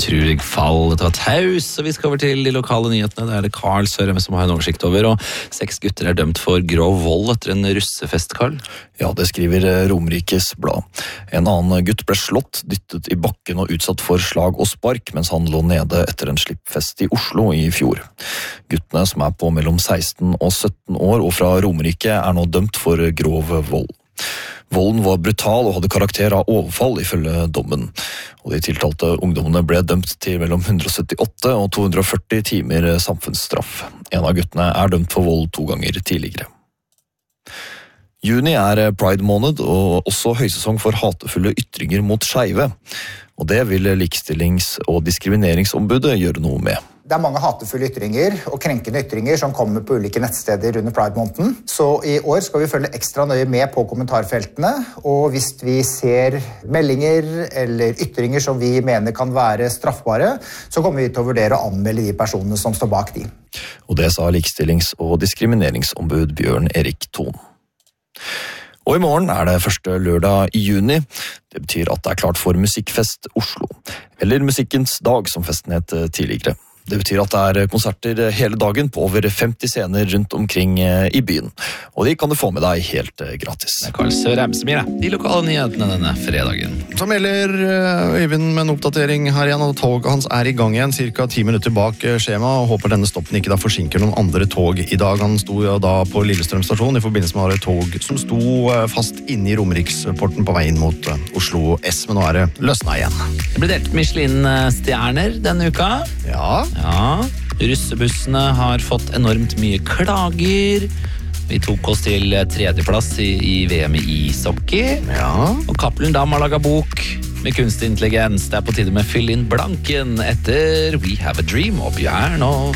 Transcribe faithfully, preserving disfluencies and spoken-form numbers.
utrolig fall. Det var taus, og vi skal over til de lokale nyhetene. Det er det Carl Sørem som har en oversikt over, og seks gutter er dømt for grov vold etter en russefest, Carl. Ja, det skriver Romerikes Blad. En annen gutt ble slått, dyttet i bakken og utsatt for slag og spark, mens han lå nede etter en slippfest i Oslo i fjor. Guttene, som er på mellom seksten og sytten år og fra Romerike, er nå dømt for grov vold. Volden var brutal og hadde karakter av overfall ifølge dommen. Og de tiltalte ungdommene ble dømt til mellom hundre syttiåtte og to hundre førti timer samfunnsstraff. En av guttene er dømt for vold to ganger tidligere. Juni er Pride-måned og også høysesong for hatefulle ytringer mot skeive. Og det vil Likestillings- og diskrimineringsombudet gjøre noe med. Det er mange hatefulle ytringer og krenkende ytringer som kommer på ulike nettsteder under Pride-måneden. Så i år skal vi følge ekstra nøye med på kommentarfeltene, og hvis vi ser meldinger eller ytringer som vi mener kan være straffbare, så kommer vi til å vurdere å anmelde de personene som står bak de. Og det sa Likestillings- og diskrimineringsombud Bjørn Erik Thon. Og i morgen er det første lørdag i juni. Det betyr at det er klart for Musikkfest Oslo, eller Musikkens dag som festen het tidligere. Det betyr at det er konserter hele dagen på over femti scener rundt omkring i byen. Og de kan du få med deg helt gratis. Det er Carl Sørem som gir deg de lokale nyhetene denne fredagen. Så melder Øyvind med en oppdatering her igjen, og toget hans er i gang igjen, cirka ti minutter bak skjema, og håper denne stoppen ikke da forsinker noen andre tog i dag. Han sto jo da på Lillestrøm stasjon i forbindelse med et tog som sto fast inne i Romeriksporten på vei inn mot Oslo S, men nå er det løsnet igjen. Det ble delt Michelin-stjerner denne uka. Ja. Ja, russebussene har fått enormt mye klager. Vi tok oss til tredjeplass i, i V M i ishockey. Ja. Og Cappelen Dam har laget bok med kunstig intelligens. Det er på tide med Fyll inn blanken etter We Have a Dream oppi her nå.